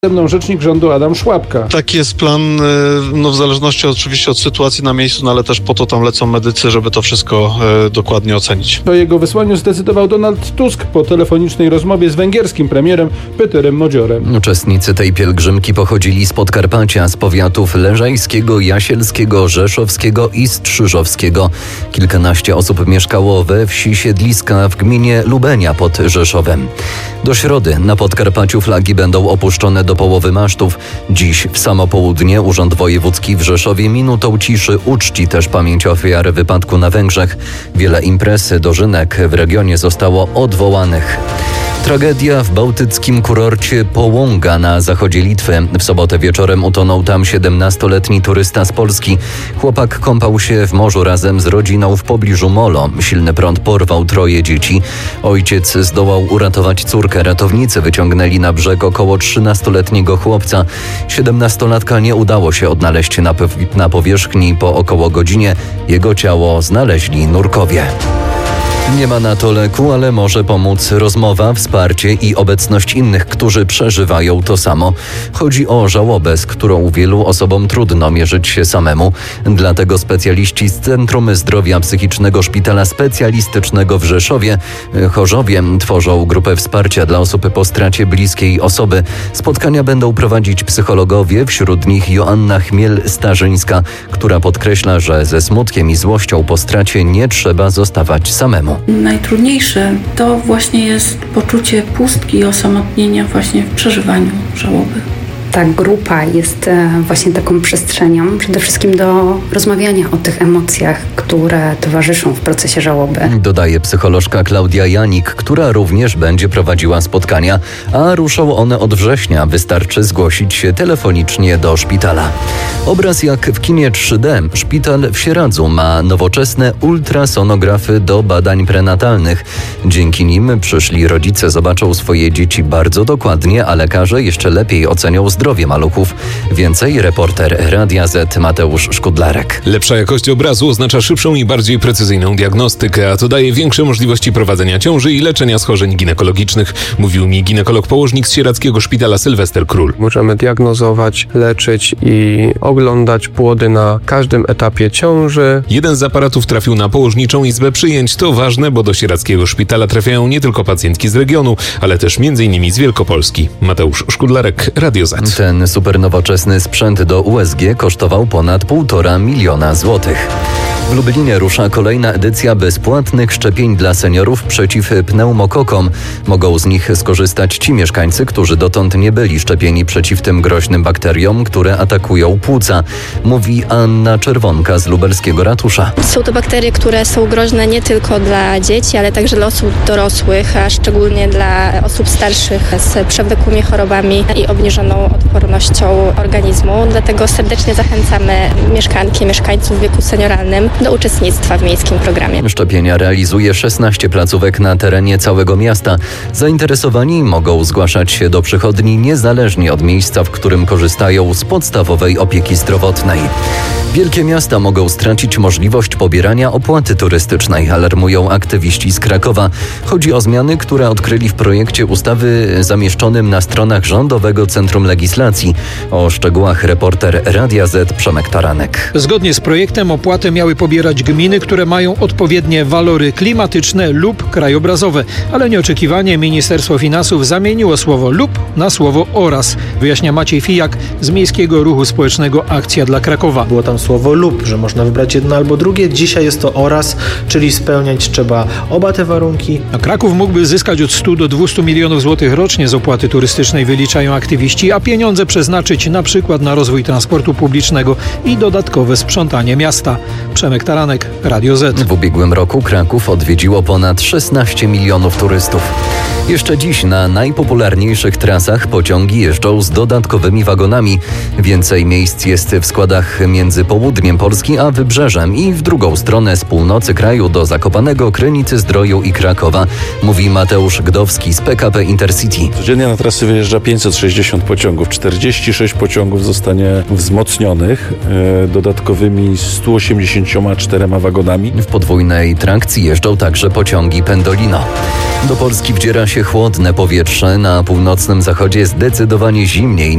Ze mną rzecznik rządu Adam Szłapka. Taki jest plan, w zależności oczywiście od sytuacji na miejscu, ale też po to tam lecą medycy, żeby to wszystko dokładnie ocenić. O jego wysłaniu zdecydował Donald Tusk po telefonicznej rozmowie z węgierskim premierem Peterem Modziorem. Uczestnicy tej pielgrzymki pochodzili z Podkarpacia, z powiatów leżajskiego, jasielskiego, rzeszowskiego i strzyżowskiego. Kilkanaście osób mieszkało we wsi Siedliska w gminie Lubenia pod Rzeszowem. Do środy na Podkarpaciu flagi będą opuszczone do połowy masztów. Dziś w samo południe Urząd Wojewódzki w Rzeszowie minutą ciszy uczci też pamięć ofiar wypadku na Węgrzech. Wiele imprez, dożynek w regionie zostało odwołanych. Tragedia w bałtyckim kurorcie Połąga na zachodzie Litwy. W sobotę wieczorem utonął tam 17-letni turysta z Polski. Chłopak kąpał się w morzu razem z rodziną w pobliżu molo. Silny prąd porwał 3 dzieci. Ojciec zdołał uratować córkę. Ratownicy wyciągnęli na brzeg około 13-letniego chłopca. 17-latka nie udało się odnaleźć na powierzchni po około godzinie. Jego ciało znaleźli nurkowie. Nie ma na to leku, ale może pomóc rozmowa, wsparcie i obecność innych, którzy przeżywają to samo. Chodzi o żałobę, z którą wielu osobom trudno mierzyć się samemu. Dlatego specjaliści z Centrum Zdrowia Psychicznego Szpitala Specjalistycznego w Rzeszowie, Chorzowie, tworzą grupę wsparcia dla osób po stracie bliskiej osoby. Spotkania będą prowadzić psychologowie, wśród nich Joanna Chmiel-Starzyńska, która podkreśla, że ze smutkiem i złością po stracie nie trzeba zostawać samemu. Najtrudniejsze to właśnie jest poczucie pustki i osamotnienia właśnie w przeżywaniu żałoby. Ta grupa jest właśnie taką przestrzenią przede wszystkim do rozmawiania o tych emocjach, które towarzyszą w procesie żałoby. Dodaje psycholożka Klaudia Janik, która również będzie prowadziła spotkania, a ruszą one od września. Wystarczy zgłosić się telefonicznie do szpitala. Obraz jak w kinie 3D. Szpital w Sieradzu ma nowoczesne ultrasonografy do badań prenatalnych. Dzięki nim przyszli rodzice zobaczą swoje dzieci bardzo dokładnie, a lekarze jeszcze lepiej ocenią zdrowie maluchów. Więcej reporter Radia Z Mateusz Szkudlarek. Lepsza jakość obrazu oznacza szybszą i bardziej precyzyjną diagnostykę, a to daje większe możliwości prowadzenia ciąży i leczenia schorzeń ginekologicznych, mówił mi ginekolog-położnik z Sieradzkiego Szpitala Sylwester Król. Możemy diagnozować, leczyć i oglądać płody na każdym etapie ciąży. Jeden z aparatów trafił na położniczą izbę przyjęć. To ważne, bo do Sieradzkiego Szpitala trafiają nie tylko pacjentki z regionu, ale też m.in. z Wielkopolski. Mateusz Szkudlarek, Radio Z. Ten supernowoczesny sprzęt do USG kosztował ponad 1,5 miliona złotych. W Lublinie rusza kolejna edycja bezpłatnych szczepień dla seniorów przeciw pneumokokom. Mogą z nich skorzystać ci mieszkańcy, którzy dotąd nie byli szczepieni przeciw tym groźnym bakteriom, które atakują płuca, mówi Anna Czerwonka z lubelskiego ratusza. Są to bakterie, które są groźne nie tylko dla dzieci, ale także dla osób dorosłych, a szczególnie dla osób starszych z przewlekłymi chorobami i obniżoną odpornością organizmu. Dlatego serdecznie zachęcamy mieszkanki, mieszkańców w wieku senioralnym do uczestnictwa w miejskim programie. Szczepienia realizuje 16 placówek na terenie całego miasta. Zainteresowani mogą zgłaszać się do przychodni niezależnie od miejsca, w którym korzystają z podstawowej opieki zdrowotnej. Wielkie miasta mogą stracić możliwość pobierania opłaty turystycznej, alarmują aktywiści z Krakowa. Chodzi o zmiany, które odkryli w projekcie ustawy zamieszczonym na stronach Rządowego Centrum Legislacji. O szczegółach reporter Radia Z Przemek Taranek. Zgodnie z projektem opłatę miały pobierać gminy, które mają odpowiednie walory klimatyczne lub krajobrazowe, ale nieoczekiwanie Ministerstwo Finansów zamieniło słowo lub na słowo oraz. Wyjaśnia Maciej Fijak z Miejskiego Ruchu Społecznego Akcja dla Krakowa. Było tam słowo lub, że można wybrać jedno albo drugie. Dzisiaj jest to oraz, czyli spełniać trzeba oba te warunki. A Kraków mógłby zyskać od 100 do 200 milionów złotych rocznie z opłaty turystycznej, wyliczają aktywiści, a pieniądze przeznaczyć na przykład na rozwój transportu publicznego i dodatkowe sprzątanie miasta. Przemek Taranek, Radio Z. W ubiegłym roku Kraków odwiedziło ponad 16 milionów turystów. Jeszcze dziś na najpopularniejszych trasach pociągi jeżdżą z dodatkowymi wagonami. Więcej miejsc jest w składach między południem Polski a wybrzeżem i w drugą stronę z północy kraju do Zakopanego, Krynicy-Zdroju i Krakowa, mówi Mateusz Gdowski z PKP Intercity. Codziennie na trasy wyjeżdża 560 pociągów. 46 pociągów zostanie wzmocnionych dodatkowymi 184 wagonami. W podwójnej trakcji jeżdżą także pociągi Pendolino. Do Polski wdziera się chłodne powietrze. Na północnym zachodzie zdecydowanie zimniej